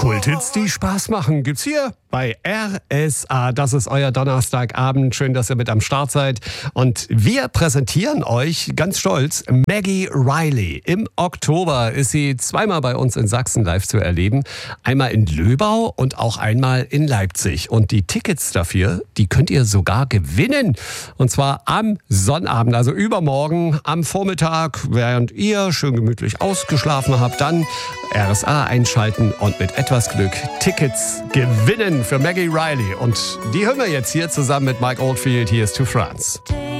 Kulthits, die Spaß machen, gibt's hier bei RSA. Das ist euer Donnerstagabend. Schön, dass ihr mit am Start seid. Und wir präsentieren euch ganz stolz Maggie Reilly. Im Oktober ist sie zweimal bei uns in Sachsen live zu erleben. Einmal in Löbau und auch einmal in Leipzig. Und die Tickets dafür, die könnt ihr sogar gewinnen. Und zwar am Sonnabend, also übermorgen am Vormittag, während ihr schön gemütlich ausgeschlafen habt, dann RSA einschalten und mit etwas Glück Tickets gewinnen für Maggie Reilly. Und die hören wir jetzt hier zusammen mit Mike Oldfield. Hier ist To France.